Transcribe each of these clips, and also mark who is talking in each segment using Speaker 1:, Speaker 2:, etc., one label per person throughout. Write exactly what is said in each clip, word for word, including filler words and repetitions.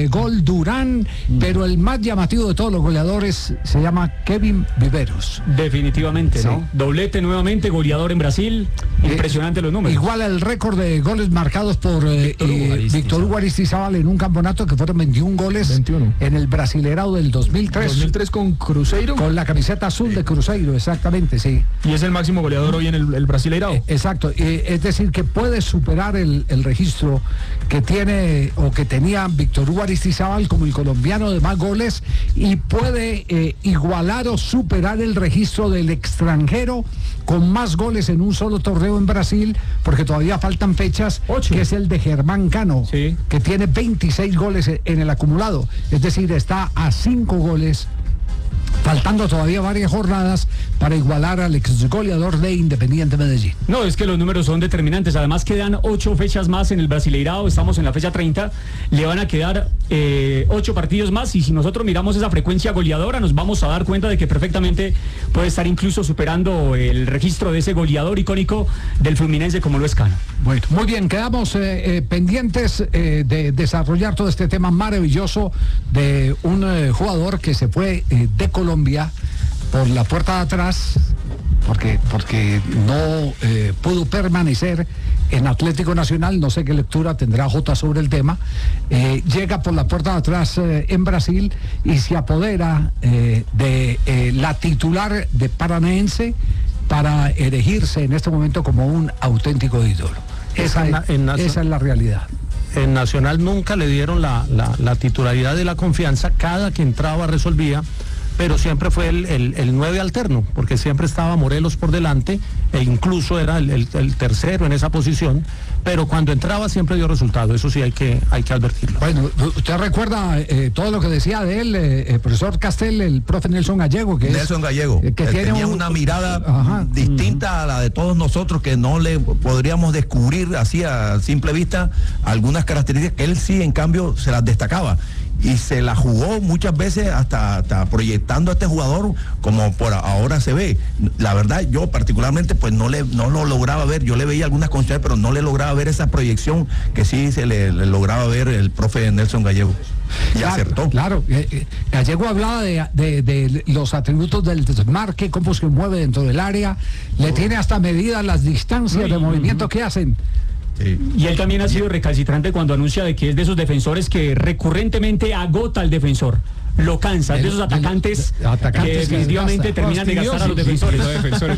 Speaker 1: gol Durán, mm. pero el más llamativo de todos los goleadores se llama Kevin Viveros.
Speaker 2: Definitivamente, sí. ¿no? Doblete nuevamente, goleador en Brasil, impresionante eh, los números.
Speaker 1: Igual el récord de goles marcados por eh, Víctor Hugo Aristizábal en un campeonato que fueron veintiún goles veintiuno en el Brasileirao del dos mil tres.
Speaker 3: dos mil tres con Cruzeiro.
Speaker 1: Con la camiseta azul sí. de Cruzeiro, exactamente, sí.
Speaker 3: Y es el máximo goleador hoy en el, el Brasileirao.
Speaker 1: Eh, exacto, eh, es decir, que puede superar el, el registro que tiene o que tenía Víctor Hugo Aristizábal como el colombiano de más goles y puede eh, igualar o superar el registro del extranjero con más goles en un solo torneo en Brasil, porque todavía faltan fechas, Ocho. que es el de Germán Cano, sí. que tiene veintiséis goles en el acumulado, es decir, está a cinco goles, faltando todavía varias jornadas para igualar al ex goleador de Independiente Medellín.
Speaker 2: No, es que los números son determinantes. Además quedan ocho fechas más en el Brasileirao. Estamos en la fecha treinta. Le van a quedar eh, ocho partidos más. Y si nosotros miramos esa frecuencia goleadora, nos vamos a dar cuenta de que perfectamente puede estar incluso superando el registro de ese goleador icónico del Fluminense como lo es Cano.
Speaker 1: Bueno, muy bien. Quedamos eh, eh, pendientes eh, de desarrollar todo este tema maravilloso de un eh, jugador que se fue eh, de Colombia por la puerta de atrás porque, porque no eh, pudo permanecer en Atlético Nacional. No sé qué lectura tendrá Jota sobre el tema. Eh, llega por la puerta de atrás eh, en Brasil y se apodera eh, de eh, la titular de Paranaense para erigirse en este momento como un auténtico ídolo. Esa, en, es, en esa es la realidad.
Speaker 4: En Nacional nunca le dieron la, la, la titularidad de la confianza. Cada que entraba resolvía, pero siempre fue el, el, el nueve alterno, porque siempre estaba Morelos por delante, e incluso era el, el, el tercero en esa posición, pero cuando entraba siempre dio resultado. Eso sí hay que, hay que advertirlo.
Speaker 1: Bueno, usted recuerda eh, todo lo que decía de él, eh, el profesor Castel, el profe Nelson Gallego, que
Speaker 5: Nelson
Speaker 1: es,
Speaker 5: Gallego,
Speaker 1: eh, que
Speaker 5: él
Speaker 1: tiene
Speaker 5: tenía
Speaker 1: un,
Speaker 5: una mirada ajá. distinta a la de todos nosotros, que no le podríamos descubrir así a simple vista algunas características que él sí, en cambio, se las destacaba. Y se la jugó muchas veces hasta, hasta proyectando a este jugador como por ahora se ve. La verdad, yo particularmente pues no le no lo lograba ver. Yo le veía algunas condiciones, pero no le lograba ver esa proyección que sí se le, le lograba ver el profe Nelson Gallego. Y
Speaker 1: claro,
Speaker 5: acertó.
Speaker 1: Claro, eh, Gallego hablaba de, de, de los atributos del desmarque, cómo se mueve dentro del área, le oh. tiene hasta medidas las distancias Uy, de movimiento uh-huh. que hacen.
Speaker 2: Sí. Y él también ha sido recalcitrante cuando anuncia de que es de esos defensores que recurrentemente agota al defensor, lo cansa, es de esos atacantes, de, de, atacantes que definitivamente que terminan de gastar a los defensores. Sí, defensores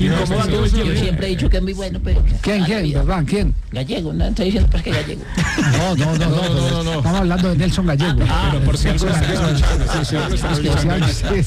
Speaker 6: Yo siempre he dicho que es muy bueno, pero...
Speaker 1: ¿Quién, quién, verdad? ¿Quién?
Speaker 6: Gallego, no estoy diciendo pues que Gallego.
Speaker 1: No, no, no, no, no, no, no. Estamos hablando de Nelson Gallego.
Speaker 2: Ah, pero por si algo lo están escuchando. Sí, sí, algo están escuchando.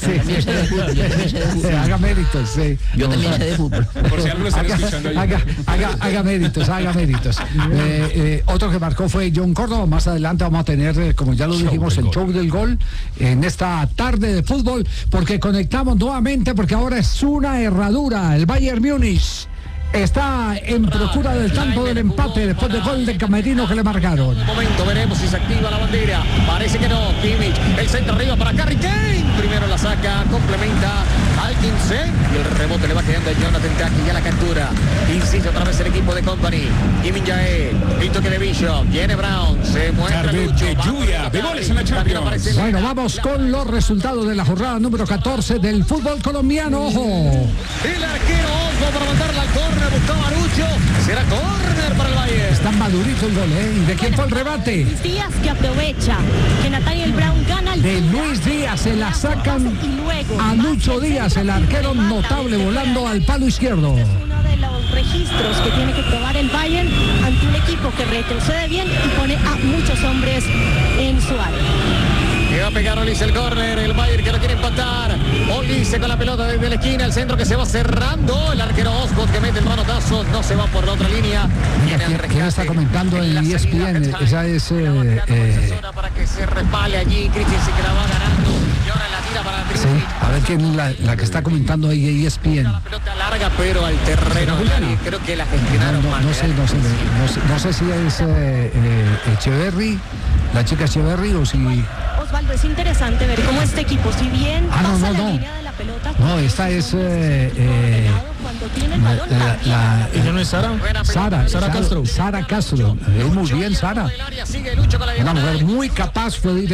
Speaker 1: Sí, sí. Haga méritos, sí.
Speaker 6: Yo también sé de fútbol.
Speaker 2: Por si algo lo están escuchando.
Speaker 1: Haga méritos, haga méritos. Eh, eh, otro que marcó fue John Córdoba. Más adelante vamos a tener, eh, como ya lo dijimos, el show del gol en esta tarde de fútbol, porque conectamos nuevamente, porque ahora es una herradura. El Bayern Múnich está en procura del tanto del empate después del gol de Camerino que le marcaron.
Speaker 7: Un momento, veremos si se activa la bandera. Parece que no. Kimmich, el centro arriba para Harry Kane. Primero la saca, complementa al quince y el rebote le va quedando a Jonathan Taki, ya la captura. Insiste otra vez el equipo de Company. Kimin Jae, el toque de Bishop, viene Brown, se muestra Lucho.
Speaker 2: De lluvia, de goles en la Champions.
Speaker 1: Bueno, vamos con los resultados de la jornada número catorce del fútbol colombiano. Ojo.
Speaker 7: El arquero Osgo para mandarla al córner, buscaba a Lucho. Será córner para el Bayern.
Speaker 1: Está madurito el gol, ¿eh? ¿Y de quién fue el remate?
Speaker 8: Luis Díaz, que aprovecha que Nathaniel Brown gana el
Speaker 1: de Luis Díaz, se la sacan a Lucho Díaz, el arquero notable, volando al palo izquierdo.
Speaker 8: Es uno de los registros que tiene que probar el Bayern ante un equipo que retrocede bien y pone a muchos hombres en su área.
Speaker 7: Que va a pegar Olise el córner, el Bayern que lo quiere empatar. Olise con la pelota desde la esquina, el centro que se va cerrando. El arquero Osgood que mete el manotazo, no se va por la otra línea.
Speaker 1: Mira, ¿quién, ¿quién está comentando en E S P N? Esa es... Eh, eh,
Speaker 7: para que se respale allí, Christensen que la va ganando. Y ahora la tira para
Speaker 1: sí, a ver quién es la, la que está comentando ahí E S P N.
Speaker 7: La pelota larga, pero al terreno. Creo que la gestionaron
Speaker 1: no, no,
Speaker 7: mal.
Speaker 1: No sé, no sé, no sé, no sé si es eh, eh, Echeverry, la chica Echeverry o si...
Speaker 8: Osvaldo, es interesante ver cómo este equipo, si bien
Speaker 1: ah, no,
Speaker 8: pasa
Speaker 1: no,
Speaker 8: la
Speaker 1: no.
Speaker 8: línea de la pelota...
Speaker 1: No, esta es... Eh, eh, la, la,
Speaker 3: ¿Ella no es Sara?
Speaker 1: Sara,
Speaker 3: Sara Castro.
Speaker 1: Sara Castro. Eh, muy bien, Sara. Una mujer muy capaz, fue